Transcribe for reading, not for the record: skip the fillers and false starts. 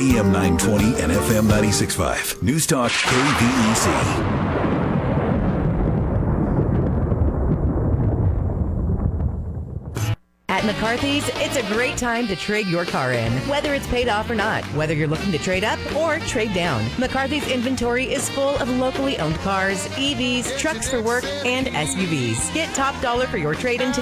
AM 920 and FM 96.5. News Talk KVEC. At McCarthy's, it's a great time to trade your car in, whether it's paid off or not, whether you're looking to trade up or trade down. McCarthy's inventory is full of locally owned cars, EVs, trucks for work, and SUVs. Get top dollar for your trade-in